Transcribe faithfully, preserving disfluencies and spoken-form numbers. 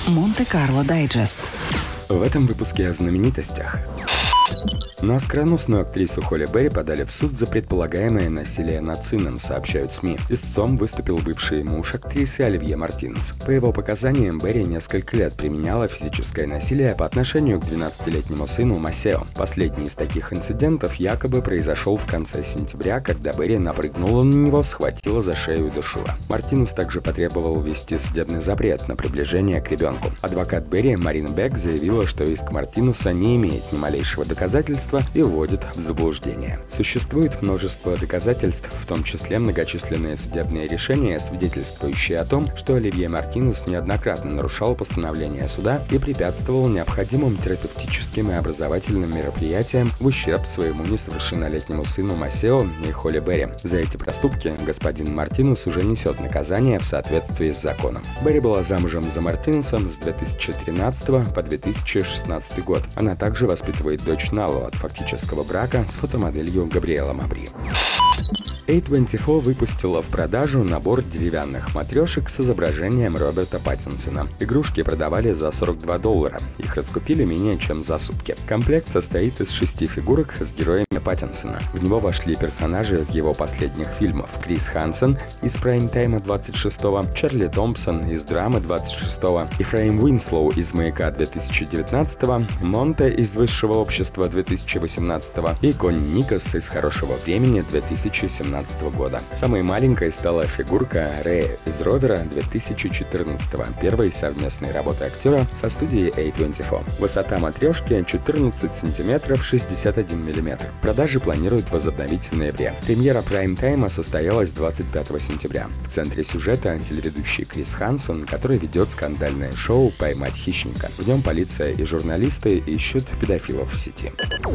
Монте-Карло Дайджест. В этом выпуске о знаменитостях. На оскароносную актрису Холли Берри подали в суд за предполагаемое насилие над сыном, сообщают СМИ. Истцом выступил бывший муж актрисы Оливье Мартинес. По его показаниям, Берри несколько лет применяла физическое насилие по отношению к двенадцатилетнему сыну Масео. Последний из таких инцидентов якобы произошел в конце сентября, когда Берри напрыгнула на него, схватила за шею и душила. Мартинес также потребовал ввести судебный запрет на приближение к ребенку. Адвокат Берри Марин Бек заявила, что иск Мартинеса не имеет ни малейшего доказательства и вводит в заблуждение. Существует множество доказательств, в том числе многочисленные судебные решения, свидетельствующие о том, что Оливье Мартинес неоднократно нарушал постановления суда и препятствовал необходимым терапевтическим и образовательным мероприятиям в ущерб своему несовершеннолетнему сыну Масео и Холли Берри. За эти проступки господин Мартинес уже несет наказание в соответствии с законом. Берри была замужем за Мартинесом с две тысячи тринадцатого по две тысячи шестнадцатый год. Она также воспитывает дочь Налу от фактического брака с фотомоделью Габриэла Мабри. эй двадцать четыре выпустила в продажу набор деревянных матрешек с изображением Роберта Паттинсона. Игрушки продавали за сорок два доллара. Их раскупили менее чем за сутки. Комплект состоит из шести фигурок с героями Паттинсона. В него вошли персонажи из его последних фильмов: Крис Хансен из «Прайм-тайма» двадцать шестого, Чарли Томпсон из «Драмы» двадцать шестого, Ефраим Уинслоу из «Маяка» две тысячи девятнадцатого, Монте из «Высшего общества» две тысячи восемнадцатого и Конни Никас из «Хорошего времени» две тысячи семнадцатого года. Самой маленькой стала фигурка Рэя из «Ровера» две тысячи четырнадцатого, первой совместной работы актера со студией эй двадцать четыре. Высота матрешки четырнадцать сантиметров шестьдесят один миллиметр. Продажи планируют возобновить в ноябре. Премьера прайм-тайма состоялась двадцать пятого сентября. В центре сюжета телеведущий Крис Хансон, который ведет скандальное шоу «Поймать хищника». В нем полиция и журналисты ищут педофилов в сети.